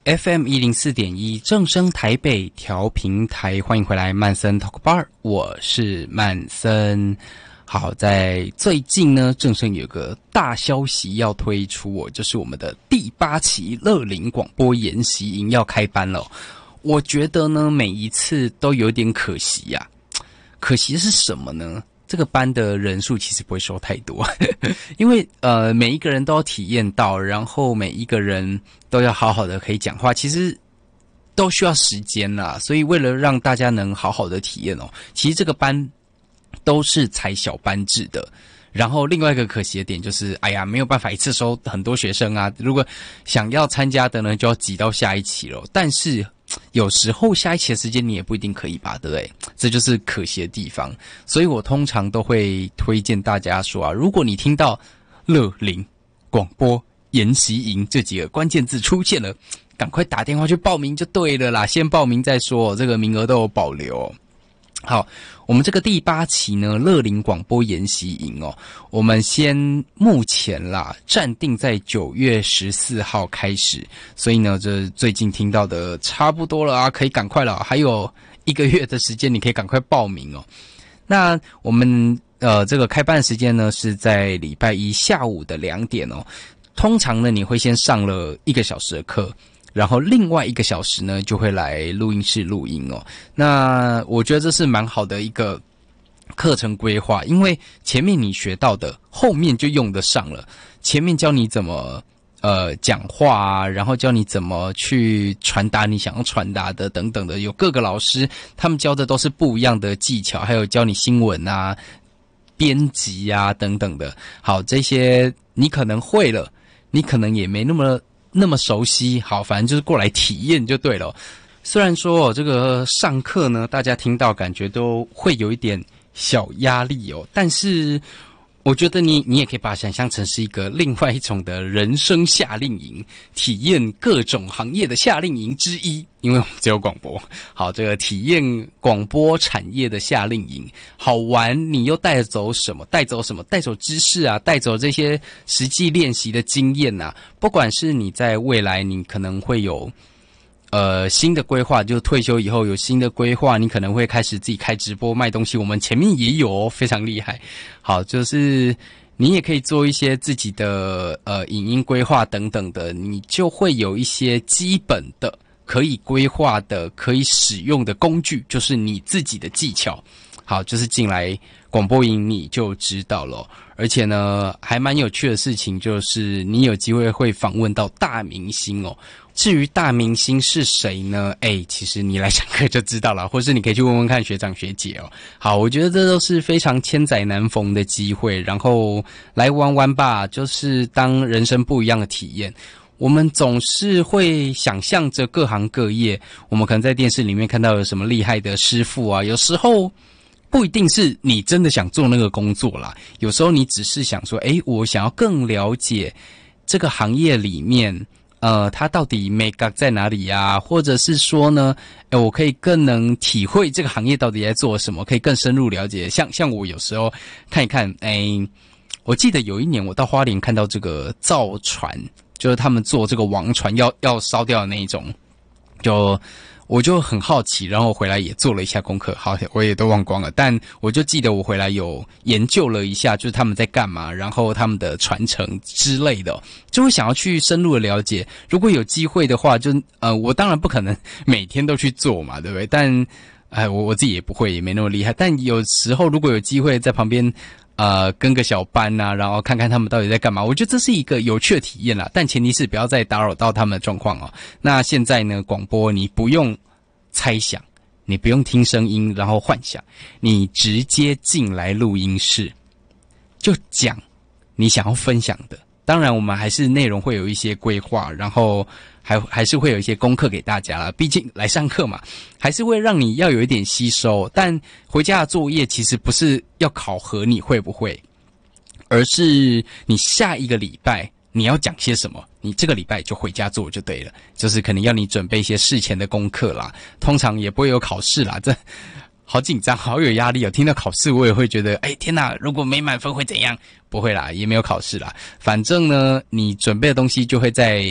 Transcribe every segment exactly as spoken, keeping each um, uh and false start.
F M 一零四点一正声台北调频台，欢迎回来曼森 Talk Bar， 我是曼森。好，在最近呢，正声有个大消息要推出哦，就是我们的第八期乐龄广播研习营要开班了。我觉得呢，每一次都有点可惜呀、啊。可惜是什么呢？这个班的人数其实不会收太多，因为呃每一个人都要体验到，然后每一个人都要好好的可以讲话，其实都需要时间啦。所以为了让大家能好好的体验哦，其实这个班都是采小班制的。然后另外一个可惜的点就是，哎呀，没有办法一次收很多学生啊。如果想要参加的呢，就要挤到下一期了。但是有时候下一期的时间你也不一定可以吧，对不对？这就是可惜的地方。所以我通常都会推荐大家说啊，如果你听到乐龄广播研习营这几个关键字出现了，赶快打电话去报名就对了啦。先报名再说，这个名额都有保留哦。好，我们这个第八期呢，乐龄广播研习营哦，我们先目前啦暂定在九月十四号开始，所以呢，这最近听到的差不多了啊，可以赶快了，还有一个月的时间，你可以赶快报名哦。那我们呃这个开班的时间呢是在礼拜一下午的两点哦，通常呢你会先上了一个小时的课。然后另外一个小时呢，就会来录音室录音哦。那我觉得这是蛮好的一个课程规划，因为前面你学到的，后面就用得上了。前面教你怎么呃讲话啊，然后教你怎么去传达你想要传达的等等的，有各个老师他们教的都是不一样的技巧，还有教你新闻啊、编辑啊等等的。好，这些你可能会了，你可能也没那么。那么熟悉，好，反正就是过来体验就对了。虽然说哦，这个上课呢，大家听到感觉都会有一点小压力哦，但是我觉得你你也可以把它想象成是一个另外一种的人生夏令营，体验各种行业的夏令营之一。因为我们只有广播，好，这个体验广播产业的夏令营好玩，你又带走什么？带走什么？带走知识啊，带走这些实际练习的经验啊。不管是你在未来，你可能会有呃新的规划，就退休以后有新的规划，你可能会开始自己开直播卖东西。我们前面也有哦，非常厉害。好，就是你也可以做一些自己的呃影音规划等等的，你就会有一些基本的。可以规划的、可以使用的工具，就是你自己的技巧。好，就是进来广播营你就知道了。而且呢，还蛮有趣的事情就是，你有机会会访问到大明星哦。至于大明星是谁呢？哎，其实你来上课就知道了，或是你可以去问问看学长学姐哦。好，我觉得这都是非常千载难逢的机会，然后来玩玩吧，就是当人生不一样的体验。我们总是会想象着各行各业，我们可能在电视里面看到有什么厉害的师傅啊，有时候不一定是你真的想做那个工作啦，有时候你只是想说，诶，我想要更了解这个行业里面，呃，它到底美感在哪里啊？或者是说呢，诶，我可以更能体会这个行业到底在做什么，可以更深入了解。像像我有时候看一看，诶，我记得有一年我到花莲看到这个造船。就是他们做这个王船要要烧掉的那一种，就我就很好奇，然后回来也做了一下功课，好，我也都忘光了，但我就记得我回来有研究了一下，就是他们在干嘛，然后他们的传承之类的，就会想要去深入的了解。如果有机会的话，就呃，我当然不可能每天都去做嘛，对不对？但哎，我我自己也不会，也没那么厉害。但有时候如果有机会在旁边。呃，跟个小班啊，然后看看他们到底在干嘛。我觉得这是一个有趣的体验啦，但前提是不要再打扰到他们的状况哦。那现在呢，广播你不用猜想，你不用听声音，然后幻想，你直接进来录音室，就讲你想要分享的。当然，我们还是内容会有一些规划，然后还还是会有一些功课给大家啦。毕竟来上课嘛，还是会让你要有一点吸收。但回家的作业其实不是要考核你会不会，而是你下一个礼拜你要讲些什么，你这个礼拜就回家做就对了。就是可能要你准备一些事前的功课啦，通常也不会有考试啦，这好紧张，好有压力哦。听到考试我也会觉得，哎，天哪，如果没满分会怎样？不会啦，也没有考试啦。反正呢，你准备的东西就会在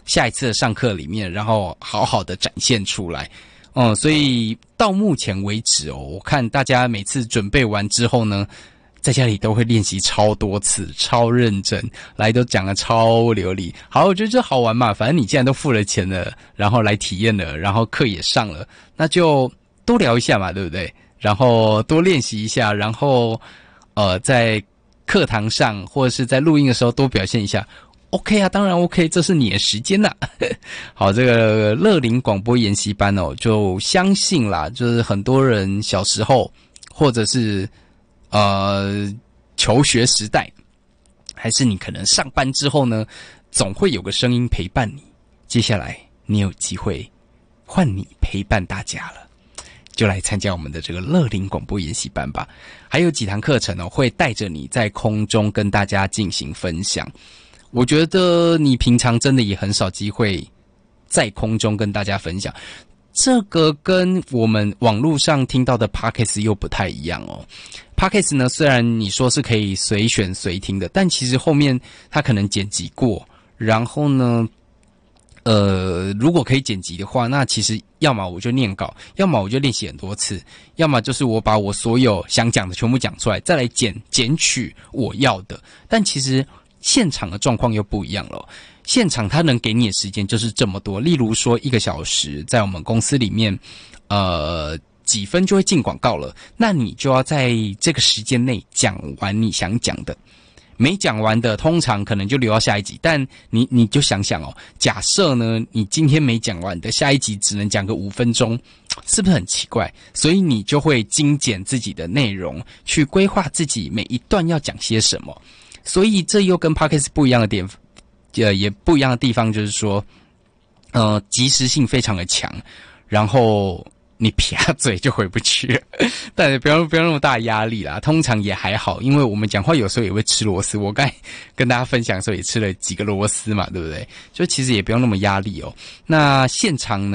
下一次的上课里面，然后好好的展现出来。嗯，所以到目前为止哦，我看大家每次准备完之后呢，在家里都会练习超多次，超认真，来都讲得超流利。好，我觉得这好玩嘛，反正你既然都付了钱了，然后来体验了，然后课也上了，那就多聊一下嘛，对不对？然后多练习一下，然后呃，在课堂上或者是在录音的时候多表现一下。OK 啊，当然 OK， 这是你的时间呐。好，这个乐龄广播研习班哦，就相信啦，就是很多人小时候或者是呃求学时代，还是你可能上班之后呢，总会有个声音陪伴你。接下来你有机会换你陪伴大家了，就来参加我们的这个乐龄广播研习班吧。还有几堂课程哦，会带着你在空中跟大家进行分享。我觉得你平常真的也很少机会在空中跟大家分享，这个跟我们网络上听到的 Podcast 又不太一样哦。Podcast 呢，虽然你说是可以随选随听的，但其实后面它可能剪辑过，然后呢，呃，如果可以剪辑的话，那其实要么我就念稿，要么我就练习很多次，要么就是我把我所有想讲的全部讲出来，再来剪剪取我要的。但其实现场的状况又不一样了，现场他能给你的时间就是这么多。例如说一个小时，在我们公司里面，呃，几分就会进广告了，那你就要在这个时间内讲完你想讲的。没讲完的，通常可能就留到下一集。但你你就想想哦，假设呢，你今天没讲完的，下一集只能讲个五分钟，是不是很奇怪？所以你就会精简自己的内容，去规划自己每一段要讲些什么。所以这又跟 Podcast 不一样的点，呃，也不一样的地方就是说，呃，即时性非常的强，然后你撇嘴就回不去了，但不要不要那么大压力啦。通常也还好，因为我们讲话有时候也会吃螺丝。我刚才跟大家分享的时候也吃了几个螺丝嘛，对不对？就其实也不用那么压力哦。那现场呢？